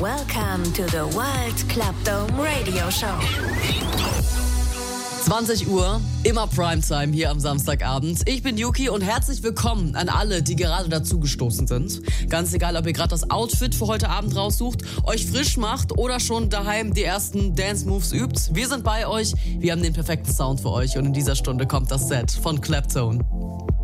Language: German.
Welcome to the World Club Dome Radio Show. 20 Uhr, immer Primetime hier am Samstagabend. Ich bin Yuki und herzlich willkommen an alle, die gerade dazugestoßen sind. Ganz egal, ob ihr gerade das Outfit für heute Abend raussucht, euch frisch macht oder schon daheim die ersten Dance-Moves übt. Wir sind bei euch, wir haben den perfekten Sound für euch und in dieser Stunde kommt das Set von Claptone.